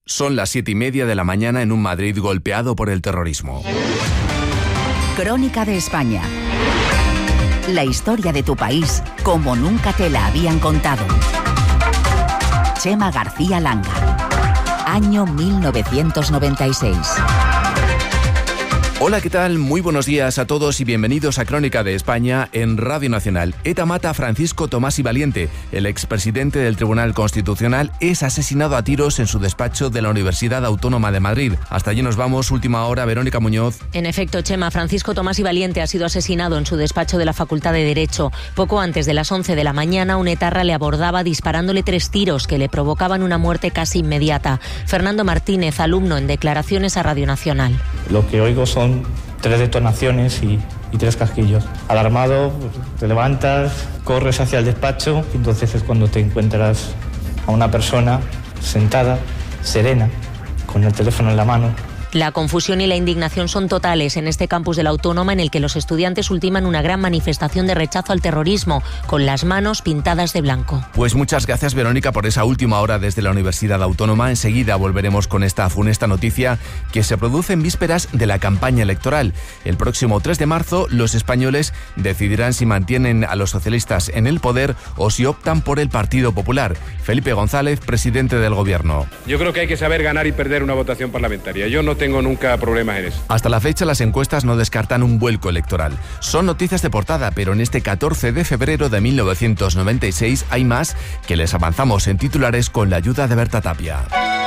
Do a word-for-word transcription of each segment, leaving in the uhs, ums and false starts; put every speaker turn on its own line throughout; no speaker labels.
Son las siete y media de la mañana en un Madrid golpeado por el terrorismo.
Crónica de España. La historia de tu país como nunca te la habían contado. Chema García Langa. Año mil novecientos noventa y seis.
Hola, ¿qué tal? Muy buenos días a todos y bienvenidos a Crónica de España en Radio Nacional. ETA mata a Francisco Tomás y Valiente. El expresidente del Tribunal Constitucional es asesinado a tiros en su despacho de la Universidad Autónoma de Madrid. Hasta allí nos vamos. Última hora, Verónica Muñoz.
En efecto, Chema, Francisco Tomás y Valiente ha sido asesinado en su despacho de la Facultad de Derecho. Poco antes de las once de la mañana, un etarra le abordaba disparándole tres tiros que le provocaban una muerte casi inmediata. Fernando Martínez, alumno, en declaraciones a Radio Nacional.
Lo que oigo son tres detonaciones y, y tres casquillos. Alarmado, te levantas, corres hacia el despacho y entonces es cuando te encuentras a una persona sentada, serena, con el teléfono en la mano.
La confusión y la indignación son totales en este campus de la Autónoma, en el que los estudiantes ultiman una gran manifestación de rechazo al terrorismo, con las manos pintadas de blanco.
Pues muchas gracias, Verónica, por esa última hora desde la Universidad Autónoma. Enseguida volveremos con esta funesta noticia que se produce en vísperas de la campaña electoral. El próximo tres de marzo, los españoles decidirán si mantienen a los socialistas en el poder o si optan por el Partido Popular. Felipe González, presidente del Gobierno.
Yo creo que hay que saber ganar y perder una votación parlamentaria. Yo no tengo nunca problemas en eso.
Hasta la fecha, las encuestas no descartan un vuelco electoral. Son noticias de portada, pero en este catorce de febrero de mil novecientos noventa y seis hay más que les avanzamos en titulares con la ayuda de Berta Tapia.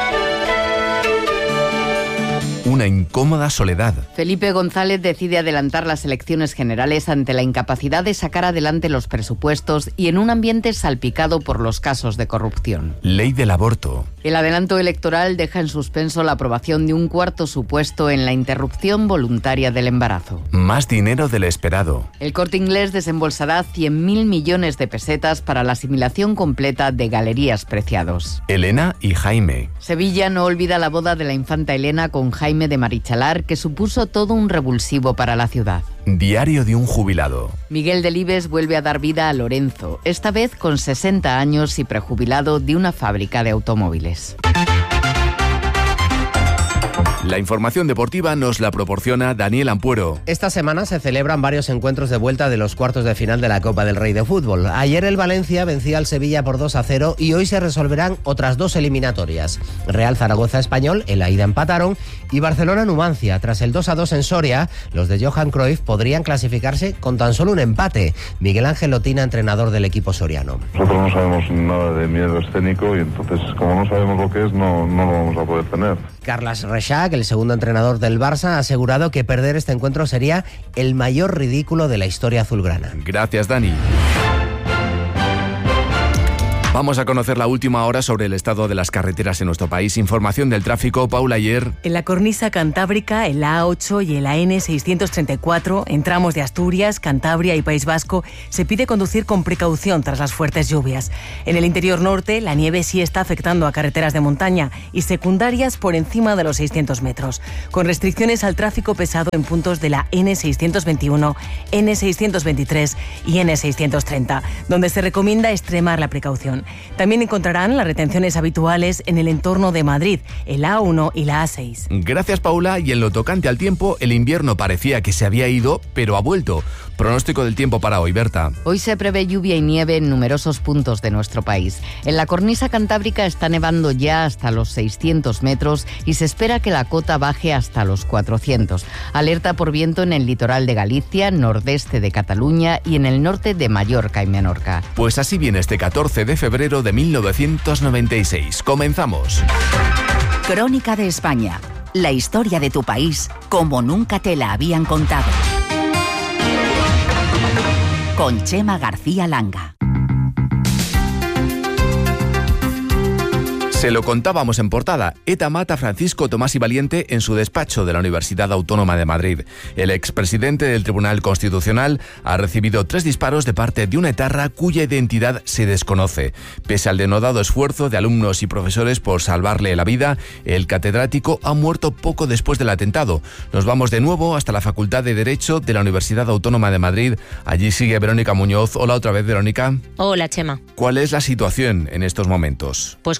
Una incómoda soledad.
Felipe González decide adelantar las elecciones generales ante la incapacidad de sacar adelante los presupuestos y en un ambiente salpicado por los casos de corrupción.
Ley del aborto.
El adelanto electoral deja en suspenso la aprobación de un cuarto supuesto en la interrupción voluntaria del embarazo.
Más dinero del esperado.
El Corte Inglés desembolsará cien mil millones de pesetas para la asimilación completa de Galerías Preciados.
Elena y Jaime.
Sevilla no olvida la boda de la infanta Elena con Jaime de Marichalar, que supuso todo un revulsivo para la ciudad.
Diario de un jubilado.
Miguel Delibes vuelve a dar vida a Lorenzo, esta vez con sesenta años y prejubilado de una fábrica de automóviles.
La información deportiva nos la proporciona Daniel Ampuero.
Esta semana se celebran varios encuentros de vuelta de los cuartos de final de la Copa del Rey de Fútbol. Ayer el Valencia vencía al Sevilla por dos a cero y hoy se resolverán otras dos eliminatorias. Real Zaragoza-Español, en la ida empataron, y Barcelona-Numancia. Tras el dos a dos en Soria, los de Johan Cruyff podrían clasificarse con tan solo un empate. Miguel Ángel Lotina, entrenador del equipo soriano.
Nosotros no sabemos nada de miedo escénico y entonces, como no sabemos lo que es, no, no lo vamos a poder tener.
Carles Reixac, el segundo entrenador del Barça, ha asegurado que perder este encuentro sería el mayor ridículo de la historia azulgrana.
Gracias, Dani. Vamos a conocer la última hora sobre el estado de las carreteras en nuestro país. Información del tráfico, Paula Ayer.
En la cornisa cantábrica, en la A ocho y en la N seiscientos treinta y cuatro, en tramos de Asturias, Cantabria y País Vasco, se pide conducir con precaución tras las fuertes lluvias. En el interior norte, la nieve sí está afectando a carreteras de montaña y secundarias por encima de los seiscientos metros, con restricciones al tráfico pesado en puntos de la N seiscientos veintiuno, N seiscientos veintitrés y N seiscientos treinta, donde se recomienda extremar la precaución. También encontrarán las retenciones habituales en el entorno de Madrid, el A uno y la A seis.
Gracias, Paula. Y en lo tocante al tiempo, el invierno parecía que se había ido, pero ha vuelto. Pronóstico del tiempo para hoy, Berta.
Hoy se prevé lluvia y nieve en numerosos puntos de nuestro país. En la cornisa cantábrica está nevando ya hasta los seiscientos metros y se espera que la cota baje hasta los cuatrocientos. Alerta por viento en el litoral de Galicia, nordeste de Cataluña y en el norte de Mallorca y Menorca.
Pues así viene este catorce de febrero de mil novecientos noventa y seis. Comenzamos.
Crónica de España. La historia de tu país como nunca te la habían contado. Con Chema García Langa.
Se lo contábamos en portada. ETA mata a Francisco Tomás y Valiente en su despacho de la Universidad Autónoma de Madrid. El expresidente del Tribunal Constitucional ha recibido tres disparos de parte de una etarra cuya identidad se desconoce. Pese al denodado esfuerzo de alumnos y profesores por salvarle la vida, el catedrático ha muerto poco después del atentado. Nos vamos de nuevo hasta la Facultad de Derecho de la Universidad Autónoma de Madrid. Allí sigue Verónica Muñoz. Hola otra vez, Verónica.
Hola, Chema.
¿Cuál es la situación en estos momentos?
Pues como te puedes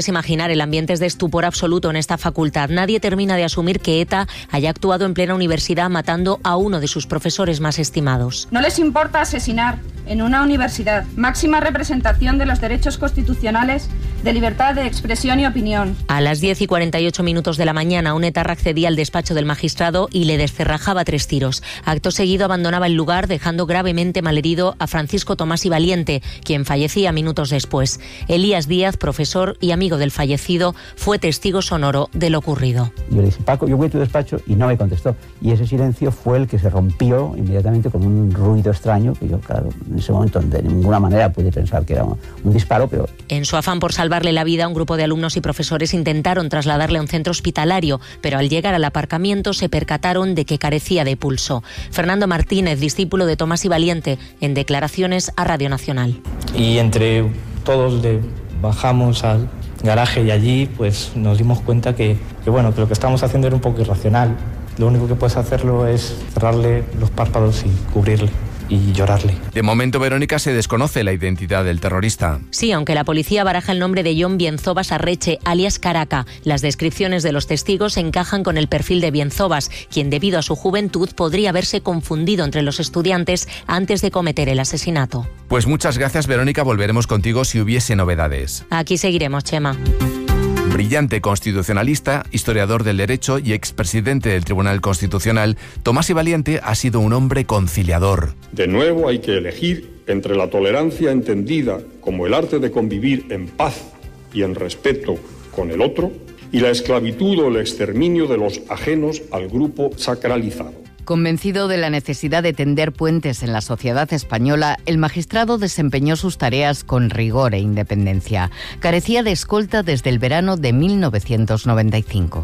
imaginar, el ambiente es de estupor absoluto en esta facultad. Nadie termina de asumir que ETA haya actuado en plena universidad matando a uno de sus profesores más estimados.
No les importa asesinar en una universidad, máxima representación de los derechos constitucionales de libertad de expresión y opinión.
A las diez y cuarenta y ocho minutos de la mañana, un etarra accedía al despacho del magistrado y le descerrajaba tres tiros. Acto seguido abandonaba el lugar, dejando gravemente malherido a Francisco Tomás y Valiente, quien fallecía minutos después. Elías Díaz, profesor y amigo del fallecido, fue testigo sonoro de lo ocurrido.
Yo le dije, Paco, yo voy a tu despacho, y no me contestó. Y ese silencio fue el que se rompió inmediatamente con un ruido extraño, que yo, claro, en ese momento de ninguna manera pude pensar que era un, un disparo, pero...
En su afán por salvarle la vida, un grupo de alumnos y profesores intentaron trasladarle a un centro hospitalario, pero al llegar al aparcamiento se percataron de que carecía de pulso. Fernando Martínez, discípulo de Tomás y Valiente, en declaraciones a Radio Nacional.
Y entre todos le bajamos al garaje y allí pues nos dimos cuenta que, que, bueno, que lo que estábamos haciendo era un poco irracional. Lo único que puedes hacerlo es cerrarle los párpados y cubrirle y llorarle.
De momento, Verónica, se desconoce la identidad del terrorista.
Sí, aunque la policía baraja el nombre de Jon Bienzobas Arreche, alias Caraca. Las descripciones de los testigos encajan con el perfil de Bienzobas, quien debido a su juventud podría haberse confundido entre los estudiantes antes de cometer el asesinato.
Pues muchas gracias, Verónica. Volveremos contigo si hubiese novedades.
Aquí seguiremos, Chema.
Brillante constitucionalista, historiador del derecho y expresidente del Tribunal Constitucional, Tomás y Valiente ha sido un hombre conciliador.
De nuevo hay que elegir entre la tolerancia entendida como el arte de convivir en paz y en respeto con el otro y la esclavitud o el exterminio de los ajenos al grupo sacralizado.
Convencido de la necesidad de tender puentes en la sociedad española, el magistrado desempeñó sus tareas con rigor e independencia. Carecía de escolta desde el verano de mil novecientos noventa y cinco.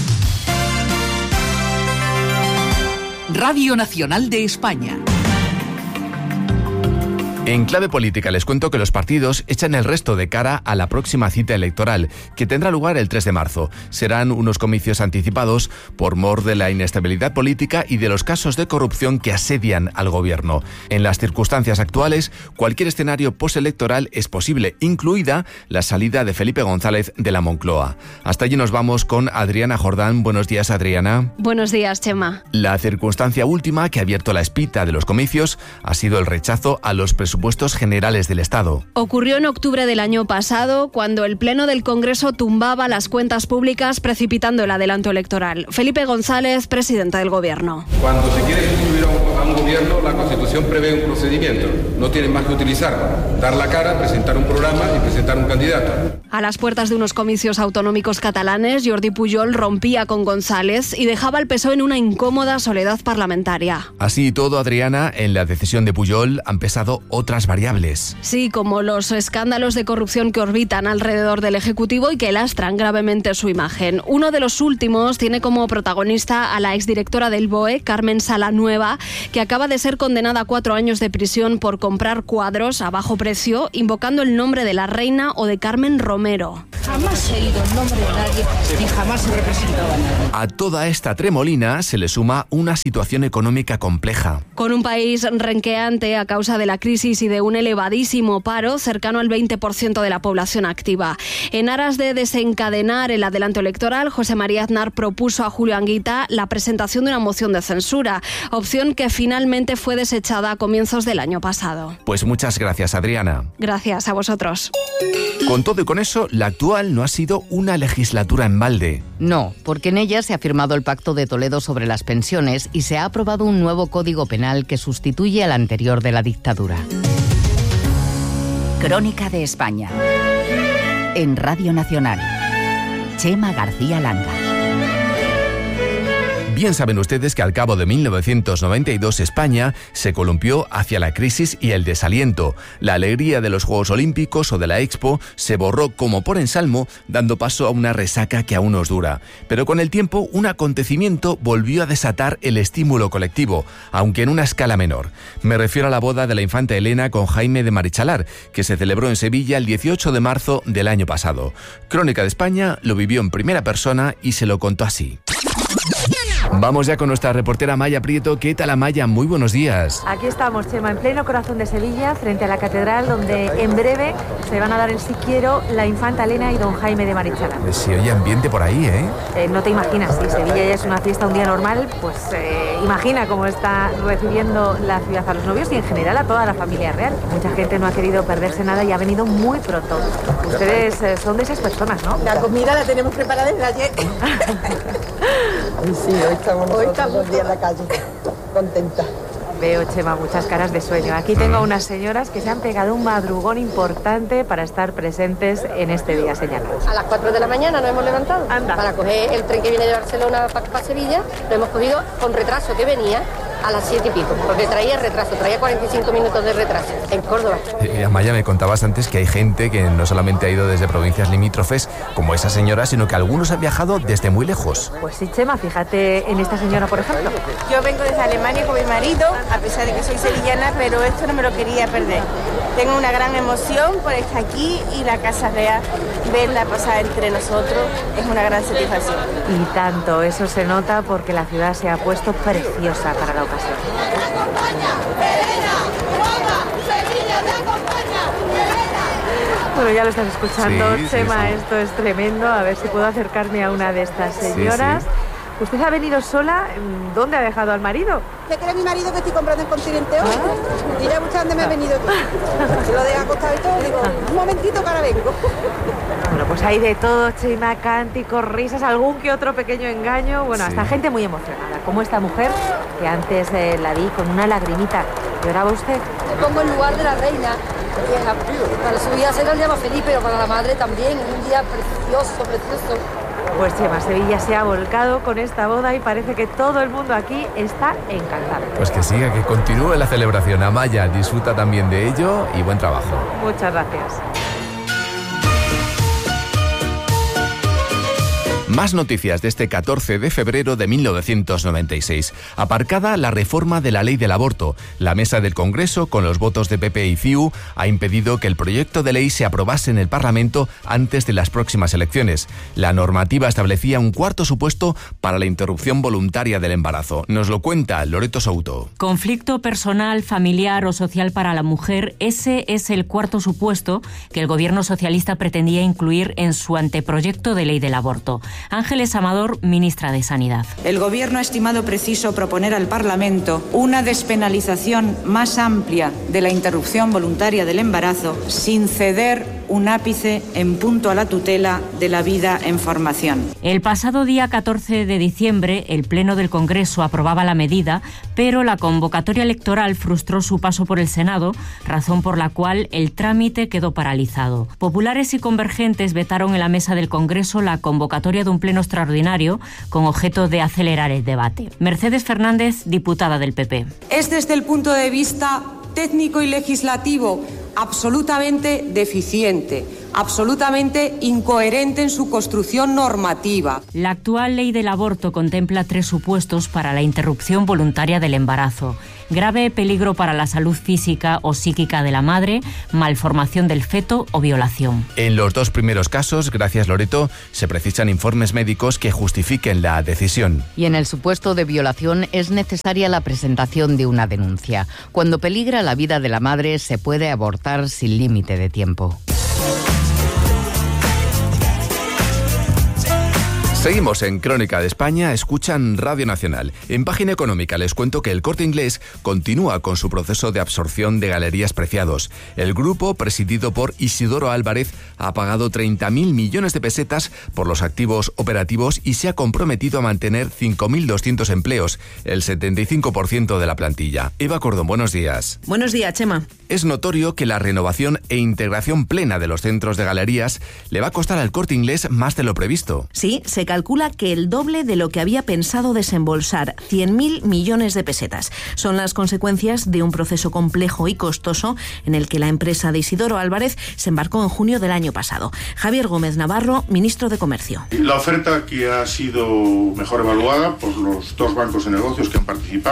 Radio Nacional de España.
En clave política les cuento que los partidos echan el resto de cara a la próxima cita electoral, que tendrá lugar el tres de marzo. Serán unos comicios anticipados por mor de la inestabilidad política y de los casos de corrupción que asedian al gobierno. En las circunstancias actuales, cualquier escenario postelectoral es posible, incluida la salida de Felipe González de la Moncloa. Hasta allí nos vamos con Adriana Jordán. Buenos días, Adriana.
Buenos días, Chema.
La circunstancia última que ha abierto la espita de los comicios ha sido el rechazo a los presupuestos presupuestos generales del Estado.
Ocurrió en octubre del año pasado, cuando el Pleno del Congreso tumbaba las cuentas públicas, precipitando el adelanto electoral. Felipe González, presidente del Gobierno.
Cuando se quiere sustituir a un gobierno, la Constitución prevé un procedimiento. No tienen más que utilizarlo. Dar la cara, presentar un programa y presentar un candidato.
A las puertas de unos comicios autonómicos catalanes, Jordi Pujol rompía con González y dejaba al P S O E en una incómoda soledad parlamentaria.
Así y todo, Adriana, en la decisión de Pujol han pesado otras variables.
Sí, como los escándalos de corrupción que orbitan alrededor del Ejecutivo y que lastran gravemente su imagen. Uno de los últimos tiene como protagonista a la exdirectora del B O E, Carmen Salanueva, que acaba de ser condenada a cuatro años de prisión por comprar cuadros a bajo precio, invocando el nombre de la reina o de Carmen Romero.
Jamás he oído el nombre de nadie ni jamás he representado a nadie.
A toda esta tremolina se le suma una situación económica compleja.
Con un país renqueante a causa de la crisis y de un elevadísimo paro, cercano al veinte por ciento de la población activa. En aras de desencadenar el adelanto electoral, José María Aznar propuso a Julio Anguita la presentación de una moción de censura, opción que finalmente fue desechada a comienzos del año pasado.
Pues muchas gracias, Adriana.
Gracias a vosotros.
Con todo y con eso, la actual no ha sido una legislatura en balde.
No, porque en ella se ha firmado el Pacto de Toledo sobre las pensiones y se ha aprobado un nuevo Código Penal que sustituye al anterior de la dictadura.
Crónica de España. En Radio Nacional. Chema García Langa.
Bien saben ustedes que al cabo de mil novecientos noventa y dos España se columpió hacia la crisis y el desaliento. La alegría de los Juegos Olímpicos o de la Expo se borró como por ensalmo, dando paso a una resaca que aún nos dura. Pero con el tiempo, un acontecimiento volvió a desatar el estímulo colectivo, aunque en una escala menor. Me refiero a la boda de la infanta Elena con Jaime de Marichalar, que se celebró en Sevilla el dieciocho de marzo del año pasado. Crónica de España lo vivió en primera persona y se lo contó así. Vamos ya con nuestra reportera Maya Prieto. ¿Qué tal, Maya? Muy buenos días.
Aquí estamos, Chema, en pleno corazón de Sevilla, frente a la catedral, donde en breve se van a dar el sí quiero la infanta Elena y don Jaime de Marichalar.
Se oye ambiente por ahí, ¿eh?
Eh, no te imaginas, si Sevilla ya es una fiesta un día normal, pues eh, imagina cómo está recibiendo la ciudad a los novios y en general a toda la familia real. Mucha gente no ha querido perderse nada y ha venido muy pronto. Ustedes eh, son de esas personas, ¿no?
La comida la tenemos preparada desde ayer. Sí, hoy estamos nosotros hoy estamos dos días en la calle, contenta.
Veo, Chema, muchas caras de sueño. Aquí tengo unas señoras que se han pegado un madrugón importante para estar presentes en este día señalado.
A las cuatro de la mañana nos hemos levantado.
Anda.
Para coger el tren que viene de Barcelona para pa Sevilla. Lo hemos cogido con retraso que venía a las siete y pico, porque traía retraso, traía cuarenta y cinco minutos de retraso en Córdoba.
Eh, Amaya, me contabas antes que hay gente que no solamente ha ido desde provincias limítrofes, como esa señora, sino que algunos han viajado desde muy lejos.
Pues sí, Chema, fíjate en esta señora, por ejemplo.
Yo vengo desde Alemania con mi marido, a pesar de que soy sevillana, pero esto no me lo quería perder. Tengo una gran emoción por estar aquí y la Casa Real, verla pasar entre nosotros, es una gran satisfacción.
Y tanto, eso se nota porque la ciudad se ha puesto preciosa para la ocasión. Bueno, ya lo estás escuchando, sí, Chema, sí, sí. Esto es tremendo. A ver si puedo acercarme a una de estas señoras. Sí, sí. ¿Usted ha venido sola? ¿Dónde ha dejado al marido?
¿Te cree mi marido que estoy comprando en Continente hoy? ¿Ah? Mira mucho dónde me he venido aquí. Se lo deja acostado y todo, digo, un momentito que ahora vengo.
Bueno, pues hay de todo, Chema, cánticos, risas, algún que otro pequeño engaño. Bueno, sí. Hasta gente muy emocionada, como esta mujer que antes eh, la vi con una lagrimita. ¿Lloraba usted?
Me pongo en lugar de la reina. Para su vida será el día más feliz, pero para la madre también, un día precioso, precioso.
Pues Chema, Sevilla se ha volcado con esta boda y parece que todo el mundo aquí está encantado.
Pues que siga, que continúe la celebración. Amaya, disfruta también de ello y buen trabajo.
Muchas gracias.
Más noticias de este catorce de febrero de mil novecientos noventa y seis. Aparcada la reforma de la ley del aborto. La mesa del Congreso, con los votos de P P y C I U, ha impedido que el proyecto de ley se aprobase en el Parlamento antes de las próximas elecciones. La normativa establecía un cuarto supuesto para la interrupción voluntaria del embarazo. Nos lo cuenta Loreto Souto.
Conflicto personal, familiar o social para la mujer. Ese es el cuarto supuesto que el gobierno socialista pretendía incluir en su anteproyecto de ley del aborto. Ángeles Amador, ministra de Sanidad.
El Gobierno ha estimado preciso proponer al Parlamento una despenalización más amplia de la interrupción voluntaria del embarazo sin ceder un ápice en punto a la tutela de la vida en formación.
El pasado día catorce de diciembre, el Pleno del Congreso aprobaba la medida, pero la convocatoria electoral frustró su paso por el Senado, razón por la cual el trámite quedó paralizado. Populares y convergentes vetaron en la mesa del Congreso la convocatoria de un pleno extraordinario con objeto de acelerar el debate. Mercedes Fernández, diputada del P P.
Es desde el punto de vista técnico y legislativo absolutamente deficiente, absolutamente incoherente en su construcción normativa.
La actual ley del aborto contempla tres supuestos para la interrupción voluntaria del embarazo: grave peligro para la salud física o psíquica de la madre, malformación del feto o violación.
En los dos primeros casos, gracias Loreto, se precisan informes médicos que justifiquen la decisión.
Y en el supuesto de violación es necesaria la presentación de una denuncia. Cuando peligra la vida de la madre, se puede abortar sin límite de tiempo.
Seguimos en Crónica de España, escuchan Radio Nacional. En Página Económica les cuento que el Corte Inglés continúa con su proceso de absorción de Galerías Preciados. El grupo, presidido por Isidoro Álvarez, ha pagado treinta mil millones de pesetas por los activos operativos y se ha comprometido a mantener cinco mil doscientos empleos, el setenta y cinco por ciento de la plantilla. Eva Cordón, buenos días.
Buenos días, Chema.
Es notorio que la renovación e integración plena de los centros de galerías le va a costar al Corte Inglés más de lo previsto.
Sí, se calcula que el doble de lo que había pensado desembolsar, cien mil millones de pesetas. Son las consecuencias de un proceso complejo y costoso en el que la empresa de Isidoro Álvarez se embarcó en junio del año pasado. Javier Gómez Navarro, ministro de Comercio.
La oferta, que ha sido mejor evaluada por los dos bancos de negocios que han participado,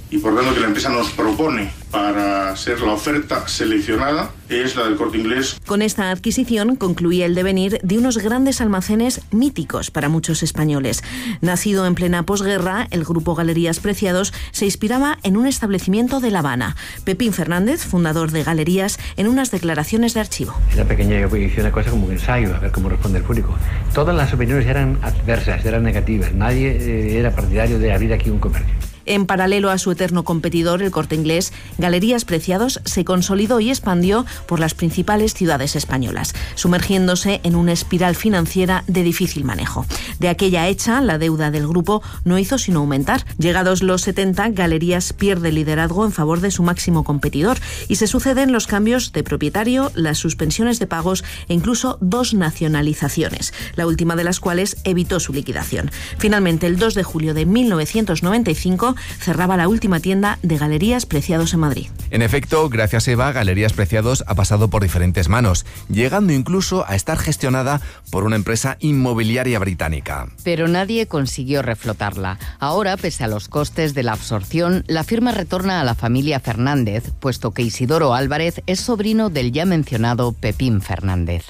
y por tanto que la empresa nos propone para ser la oferta seleccionada es la del Corte Inglés.
Con esta adquisición concluía el devenir de unos grandes almacenes míticos para muchos españoles. Nacido en plena posguerra, el grupo Galerías Preciados se inspiraba en un establecimiento de La Habana. Pepín Fernández, fundador de Galerías, en unas declaraciones de archivo.
Esa pequeña hice una cosa como un ensayo, a ver cómo responde el público. Todas las opiniones eran adversas, eran negativas. Nadie eh, era partidario de abrir aquí un comercio.
En paralelo a su eterno competidor, el Corte Inglés, Galerías Preciados se consolidó y expandió por las principales ciudades españolas, sumergiéndose en una espiral financiera de difícil manejo. De aquella hecha, la deuda del grupo no hizo sino aumentar. Llegados los setenta, Galerías pierde liderazgo en favor de su máximo competidor y se suceden los cambios de propietario, las suspensiones de pagos e incluso dos nacionalizaciones, la última de las cuales evitó su liquidación. Finalmente, el dos de julio de mil novecientos noventa y cinco, cerraba la última tienda de Galerías Preciados en Madrid.
En efecto, gracias Eva, Galerías Preciados ha pasado por diferentes manos, llegando incluso a estar gestionada por una empresa inmobiliaria británica.
Pero nadie consiguió reflotarla. Ahora, pese a los costes de la absorción, la firma retorna a la familia Fernández, puesto que Isidoro Álvarez es sobrino del ya mencionado Pepín Fernández.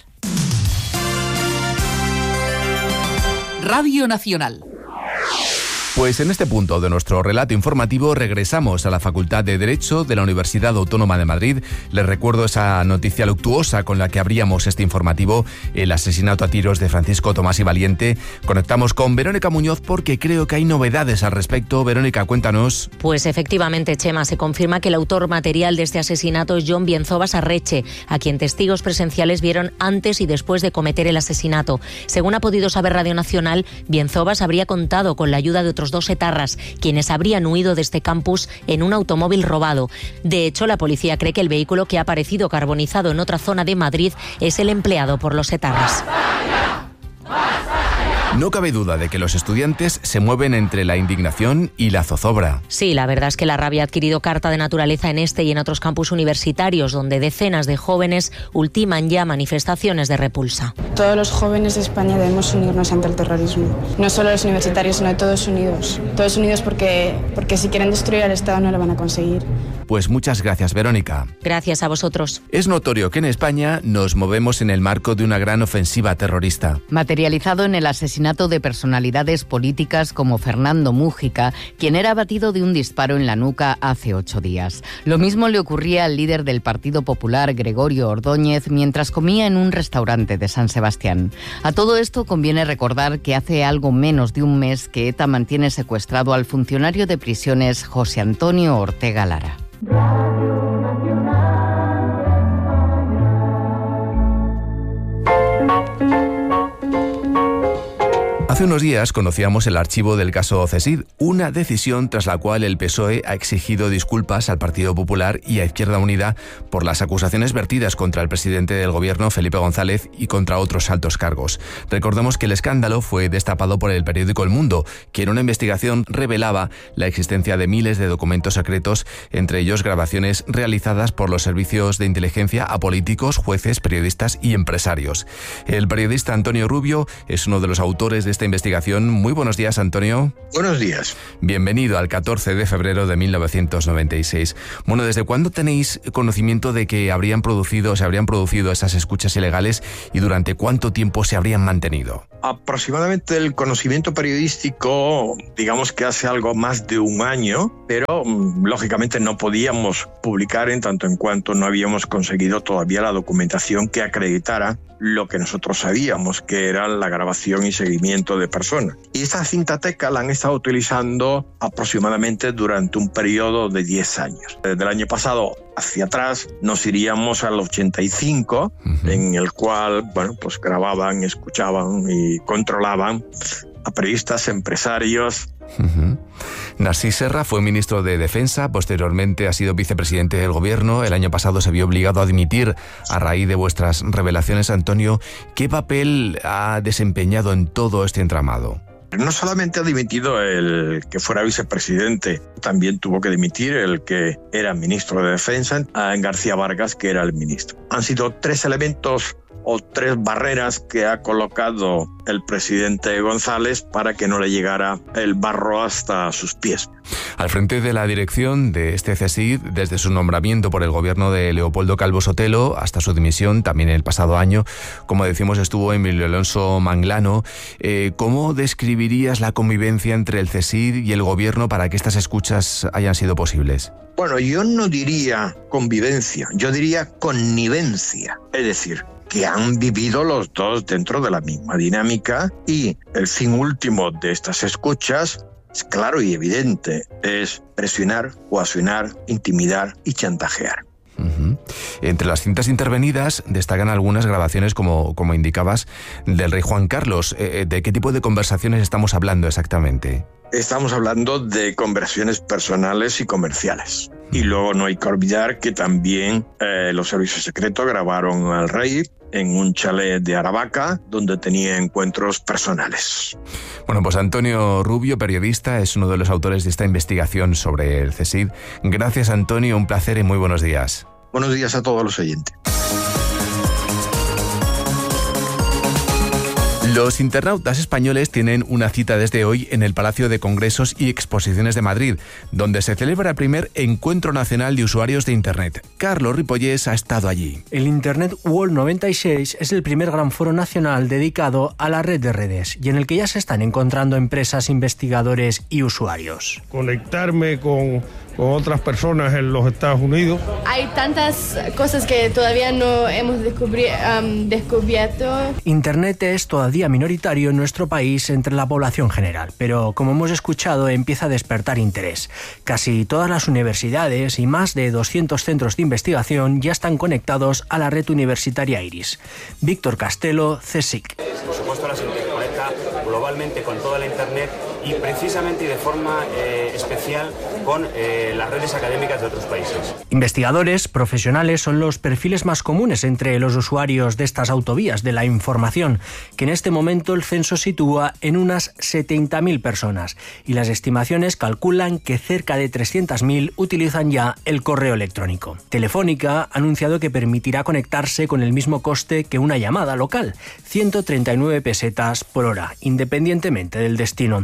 Radio Nacional.
Pues en este punto de nuestro relato informativo regresamos a la Facultad de Derecho de la Universidad Autónoma de Madrid. Les recuerdo esa noticia luctuosa con la que abríamos este informativo, el asesinato a tiros de Francisco Tomás y Valiente. Conectamos con Verónica Muñoz porque creo que hay novedades al respecto. Verónica, cuéntanos.
Pues efectivamente, Chema, se confirma que el autor material de este asesinato es Jon Bienzobas Arreche, a quien testigos presenciales vieron antes y después de cometer el asesinato. Según ha podido saber Radio Nacional, Bienzobas habría contado con la ayuda de otros dos etarras, quienes habrían huido de este campus en un automóvil robado. De hecho, la policía cree que el vehículo que ha aparecido carbonizado en otra zona de Madrid es el empleado por los etarras.
No cabe duda de que los estudiantes se mueven entre la indignación y la zozobra.
Sí, la verdad es que la rabia ha adquirido carta de naturaleza en este y en otros campus universitarios, donde decenas de jóvenes ultiman ya manifestaciones de repulsa.
Todos los jóvenes de España debemos unirnos ante el terrorismo. No solo los universitarios, sino todos unidos. Todos unidos porque, porque si quieren destruir al Estado no lo van a conseguir.
Pues muchas gracias, Verónica.
Gracias a vosotros.
Es notorio que en España nos movemos en el marco de una gran ofensiva terrorista.
Materializado en el asesinato de personalidades políticas como Fernando Mújica, quien era abatido de un disparo en la nuca hace ocho días. Lo mismo le ocurría al líder del Partido Popular, Gregorio Ordóñez, mientras comía en un restaurante de San Sebastián. A todo esto conviene recordar que hace algo menos de un mes que ETA mantiene secuestrado al funcionario de prisiones José Antonio Ortega Lara.
Hace unos días conocíamos el archivo del caso CESID, una decisión tras la cual el P S O E ha exigido disculpas al Partido Popular y a Izquierda Unida por las acusaciones vertidas contra el presidente del gobierno, Felipe González, y contra otros altos cargos. Recordemos que el escándalo fue destapado por el periódico El Mundo, que en una investigación revelaba la existencia de miles de documentos secretos, entre ellos grabaciones realizadas por los servicios de inteligencia a políticos, jueces, periodistas y empresarios. El periodista Antonio Rubio es uno de los autores de esta investigación. Muy buenos días, Antonio.
Buenos días.
Bienvenido al catorce de febrero de mil novecientos noventa y seis. Bueno, ¿desde cuándo tenéis conocimiento de que habrían producido, se habrían producido esas escuchas ilegales y durante cuánto tiempo se habrían mantenido?
Aproximadamente el conocimiento periodístico, digamos que hace algo más de un año, pero lógicamente no podíamos publicar en tanto en cuanto no habíamos conseguido todavía la documentación que acreditara lo que nosotros sabíamos, que era la grabación y seguimiento de personas. Y esta cintateca la han estado utilizando aproximadamente durante un periodo de diez años. Desde el año pasado hacia atrás nos iríamos al ochenta y cinco, uh-huh. en el cual, bueno, pues grababan, escuchaban y controlaban a periodistas, empresarios.
Uh-huh. Narcís Serra fue ministro de Defensa, posteriormente ha sido vicepresidente del gobierno. El año pasado se vio obligado a dimitir a raíz de vuestras revelaciones. Antonio, ¿qué papel ha desempeñado en todo este entramado?
No solamente ha dimitido el que fuera vicepresidente, también tuvo que dimitir el que era ministro de Defensa, García Vargas, que era el ministro. Han sido tres elementos o tres barreras que ha colocado el presidente González para que no le llegara el barro hasta sus pies.
Al frente de la dirección de este CSIC, desde su nombramiento por el gobierno de Leopoldo Calvo Sotelo hasta su dimisión, también el pasado año, como decimos, estuvo Emilio Alonso Manglano. Eh, ¿Cómo describirías la convivencia entre el CSIC y el gobierno para que estas escuchas hayan sido posibles?
Bueno, yo no diría convivencia, yo diría connivencia. Es decir, que han vivido los dos dentro de la misma dinámica, y el fin último de estas escuchas es claro y evidente, es presionar, coaccionar, intimidar y chantajear.
Uh-huh. Entre las cintas intervenidas destacan algunas grabaciones, como, como indicabas, del rey Juan Carlos. Eh, ¿De qué tipo de conversaciones estamos hablando exactamente?
Estamos hablando de conversaciones personales y comerciales. Y luego no hay que olvidar que también eh, los servicios secretos grabaron al rey en un chalet de Aravaca, donde tenía encuentros personales.
Bueno, pues Antonio Rubio, periodista, es uno de los autores de esta investigación sobre el CSIC. Gracias, Antonio, un placer y muy buenos días.
Buenos días a todos los oyentes.
Los internautas españoles tienen una cita desde hoy en el Palacio de Congresos y Exposiciones de Madrid, donde se celebra el primer Encuentro Nacional de Usuarios de Internet. Carlos Ripollés ha estado allí.
El Internet World noventa y seis es el primer gran foro nacional dedicado a la red de redes y en el que ya se están encontrando empresas, investigadores y usuarios.
Conectarme con... con otras personas en los Estados Unidos.
Hay tantas cosas que todavía no hemos descubri- um, descubierto.
Internet es todavía minoritario en nuestro país entre la población general, pero como hemos escuchado empieza a despertar interés. Casi todas las universidades y más de doscientos centros de investigación ya están conectados a la red universitaria IRIS. Víctor Castelo, CSIC.
Por supuesto, la se interconecta globalmente con toda la Internet y precisamente y de forma eh, especial con eh, las redes académicas de otros países.
Investigadores, profesionales son los perfiles más comunes entre los usuarios de estas autovías de la información, que en este momento el censo sitúa en unas setenta mil personas y las estimaciones calculan que cerca de trescientas mil utilizan ya el correo electrónico. Telefónica ha anunciado que permitirá conectarse con el mismo coste que una llamada local, ciento treinta y nueve pesetas por hora, independientemente del destino.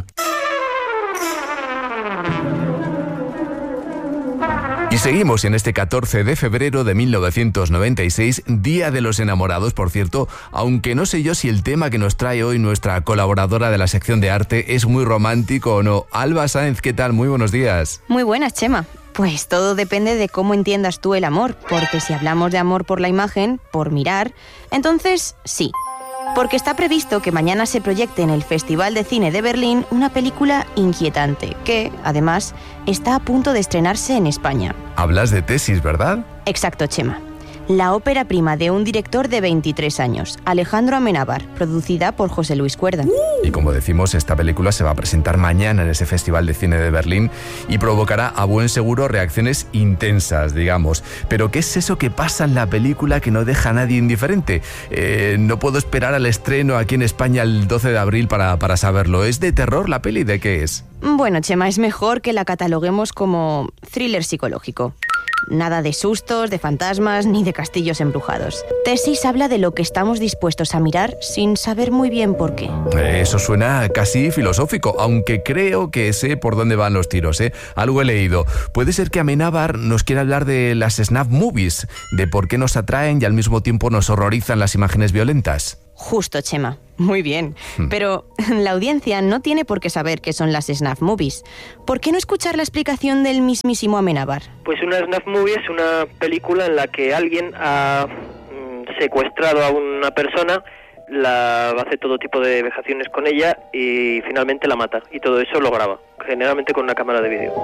Y seguimos en este catorce de febrero de mil novecientos noventa y seis, Día de los Enamorados, por cierto, aunque no sé yo si el tema que nos trae hoy nuestra colaboradora de la sección de arte es muy romántico o no. Alba Sáenz, ¿qué tal? Muy buenos días.
Muy buenas, Chema. Pues todo depende de cómo entiendas tú el amor, porque si hablamos de amor por la imagen, por mirar, entonces sí. Porque está previsto que mañana se proyecte en el Festival de Cine de Berlín una película inquietante que, además, está a punto de estrenarse en España.
Hablas de Tesis, ¿verdad?
Exacto, Chema. La ópera prima de un director de veintitrés años, Alejandro Amenábar, producida por José Luis Cuerda.
Y como decimos, esta película se va a presentar mañana en ese Festival de Cine de Berlín y provocará a buen seguro reacciones intensas, digamos. Pero ¿qué es eso que pasa en la película que no deja a nadie indiferente? Eh, no puedo esperar al estreno aquí en España el doce de abril para, para saberlo. ¿Es de terror la peli? ¿De qué es?
Bueno, Chema, es mejor que la cataloguemos como thriller psicológico. Nada de sustos, de fantasmas, ni de castillos embrujados. Tesis habla de lo que estamos dispuestos a mirar sin saber muy bien por qué.
Eso suena casi filosófico, aunque creo que sé por dónde van los tiros, ¿eh? Algo he leído. Puede ser que Amenábar nos quiera hablar de las snuff movies, de por qué nos atraen y al mismo tiempo nos horrorizan las imágenes violentas.
Justo, Chema. Muy bien. Pero la audiencia no tiene por qué saber qué son las snuff movies. ¿Por qué no escuchar la explicación del mismísimo Amenábar?
Pues una snuff movie es una película en la que alguien ha mm, secuestrado a una persona, la hace todo tipo de vejaciones con ella y finalmente la mata. Y todo eso lo graba, generalmente con una cámara de vídeo.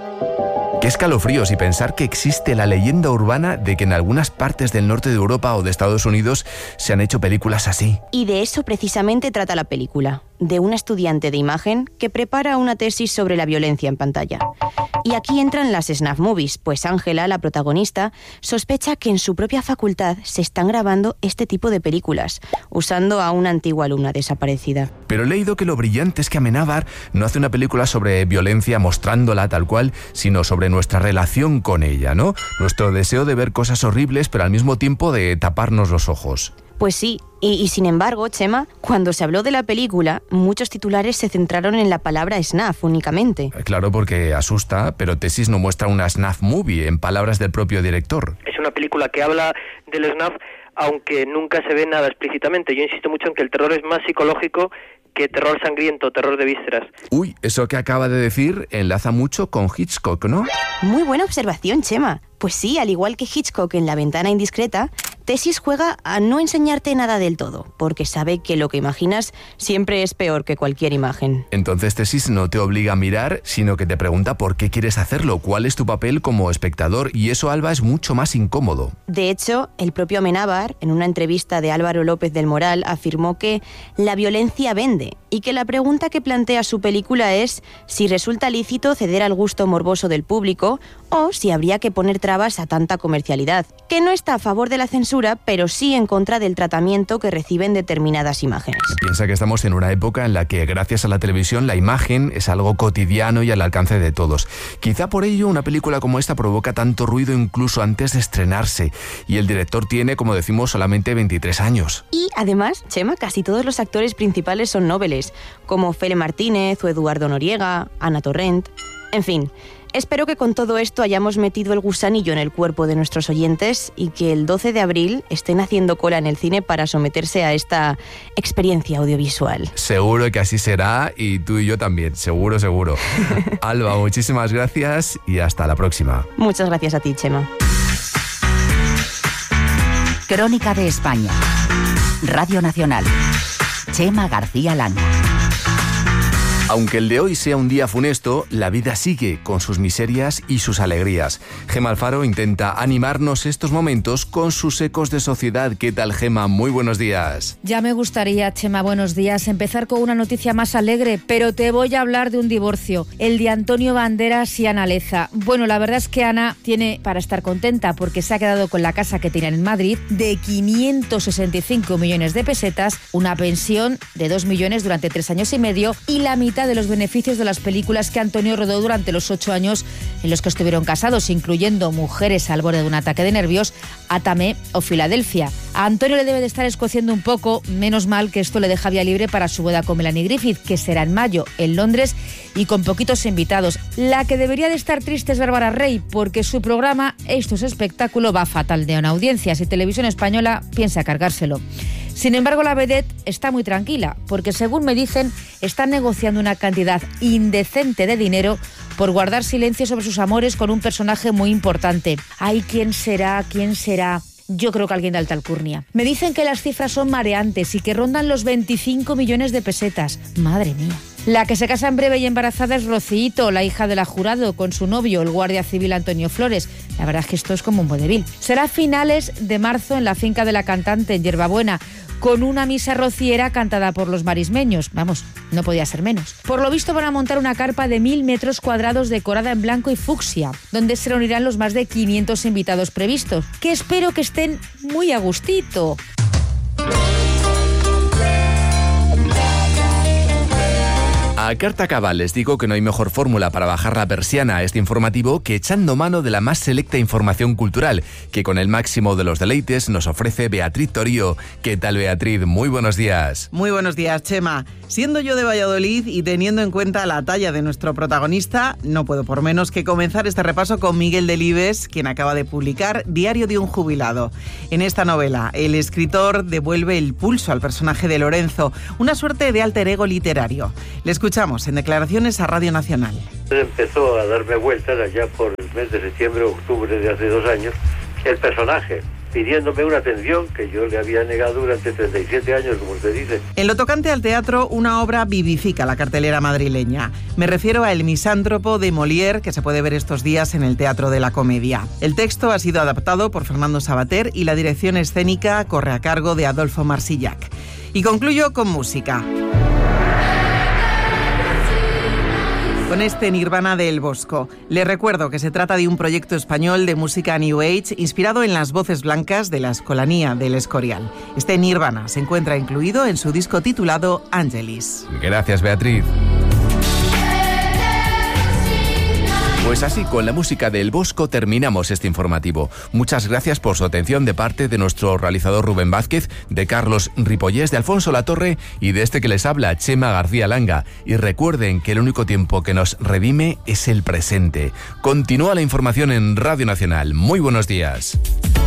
Qué escalofríos y pensar que existe la leyenda urbana de que en algunas partes del norte de Europa o de Estados Unidos se han hecho películas así.
Y de eso precisamente trata la película, de una estudiante de imagen que prepara una tesis sobre la violencia en pantalla. Y aquí entran las snuff movies, pues Ángela, la protagonista, sospecha que en su propia facultad se están grabando este tipo de películas, usando a una antigua alumna desaparecida.
Pero he leído que lo brillante es que Amenábar no hace una película sobre violencia mostrándola tal cual, sino sobre nuestra relación con ella, ¿no? Nuestro deseo de ver cosas horribles, pero al mismo tiempo de taparnos los ojos.
Pues sí, y, y sin embargo, Chema, cuando se habló de la película, muchos titulares se centraron en la palabra snuff únicamente.
Claro, porque asusta, pero Tesis no muestra una snuff movie, en palabras del propio director.
Es una película que habla del snuff, aunque nunca se ve nada explícitamente. Yo insisto mucho en que el terror es más psicológico que terror sangriento, terror de vísceras.
Uy, eso que acaba de decir enlaza mucho con Hitchcock, ¿no?
Muy buena observación, Chema. Pues sí, al igual que Hitchcock en La ventana indiscreta, Tesis juega a no enseñarte nada del todo, porque sabe que lo que imaginas siempre es peor que cualquier imagen.
Entonces Tesis no te obliga a mirar, sino que te pregunta por qué quieres hacerlo, cuál es tu papel como espectador, y eso, Alba, es mucho más incómodo.
De hecho, el propio Amenábar, en una entrevista de Álvaro López del Moral, afirmó que la violencia vende, y que la pregunta que plantea su película es si resulta lícito ceder al gusto morboso del público o si habría que poner trabas a tanta comercialidad, que no está a favor de la censura, pero sí en contra del tratamiento que reciben determinadas imágenes.
Piensa que estamos en una época en la que, gracias a la televisión, la imagen es algo cotidiano y al alcance de todos. Quizá por ello una película como esta provoca tanto ruido incluso antes de estrenarse, y el director tiene, como decimos, solamente veintitrés años.
Y además, Chema, casi todos los actores principales son nobles, como Fele Martínez o Eduardo Noriega, Ana Torrent, en fin. Espero que con todo esto hayamos metido el gusanillo en el cuerpo de nuestros oyentes y que el doce de abril estén haciendo cola en el cine para someterse a esta experiencia audiovisual.
Seguro que así será, y tú y yo también, seguro, seguro. Alba, muchísimas gracias y hasta la próxima.
Muchas gracias a ti, Chema.
Crónica de España. Radio Nacional. Chema García Langa.
Aunque el de hoy sea un día funesto, la vida sigue con sus miserias y sus alegrías. Gema Alfaro intenta animarnos estos momentos con sus ecos de sociedad. ¿Qué tal, Gema? Muy buenos días.
Ya me gustaría, Chema, buenos días, empezar con una noticia más alegre, pero te voy a hablar de un divorcio, el de Antonio Banderas y Ana Leza. Bueno, la verdad es que Ana tiene para estar contenta porque se ha quedado con la casa que tenían en Madrid de quinientos sesenta y cinco millones de pesetas, una pensión de dos millones durante tres años y medio y la mitad de los beneficios de las películas que Antonio rodó durante los ocho años en los que estuvieron casados, incluyendo Mujeres al borde de un ataque de nervios, Átame o Filadelfia. A Antonio le debe de estar escociendo un poco, menos mal que esto le deja vía libre para su boda con Melanie Griffith, que será en mayo en Londres y con poquitos invitados. La que debería de estar triste es Bárbara Rey, porque su programa Esto es espectáculo va fatal de audiencias y Televisión Española piensa cargárselo. Sin embargo, la vedette está muy tranquila, porque según me dicen, está negociando una cantidad indecente de dinero por guardar silencio sobre sus amores con un personaje muy importante. Ay, ¿quién será? ¿Quién será? Yo creo que alguien de alta alcurnia. Me dicen que las cifras son mareantes y que rondan los veinticinco millones de pesetas. Madre mía. La que se casa en breve y embarazada es Rocíito, la hija de la Jurado, con su novio, el guardia civil Antonio Flores. La verdad es que esto es como un vodevil. Será a finales de marzo en la finca de la cantante en Yerbabuena, con una misa rociera cantada por los marismeños. Vamos, no podía ser menos. Por lo visto van a montar una carpa de mil metros cuadrados decorada en blanco y fucsia, donde se reunirán los más de quinientos invitados previstos, que espero que estén muy a gustito.
A carta cabal les digo que no hay mejor fórmula para bajar la persiana a este informativo que echando mano de la más selecta información cultural que con el máximo de los deleites nos ofrece Beatriz Torío. ¿Qué tal, Beatriz? Muy buenos días.
Muy buenos días, Chema. Siendo yo de Valladolid y teniendo en cuenta la talla de nuestro protagonista, no puedo por menos que comenzar este repaso con Miguel Delibes, quien acaba de publicar Diario de un jubilado. En esta novela, el escritor devuelve el pulso al personaje de Lorenzo, una suerte de alter ego literario. Le escuchamos en declaraciones a Radio Nacional.
Empezó a darme vueltas allá por el mes de septiembre o octubre de hace dos años el personaje, pidiéndome una atención que yo le había negado durante treinta y siete años, como usted dice.
En lo tocante al teatro, una obra vivifica la cartelera madrileña. Me refiero a El misántropo de Molière, que se puede ver estos días en el Teatro de la Comedia. El texto ha sido adaptado por Fernando Sabater y la dirección escénica corre a cargo de Adolfo Marsillac. Y concluyo con música. Con este Nirvana de El Bosco. Les recuerdo que se trata de un proyecto español de música New Age inspirado en las voces blancas de la Escolanía del Escorial. Este Nirvana se encuentra incluido en su disco titulado Angelis.
Gracias, Beatriz. Pues así, con la música del Bosco terminamos este informativo. Muchas gracias por su atención de parte de nuestro realizador Rubén Vázquez, de Carlos Ripollés, de Alfonso Latorre y de este que les habla, Chema García Langa. Y recuerden que el único tiempo que nos redime es el presente. Continúa la información en Radio Nacional. Muy buenos días.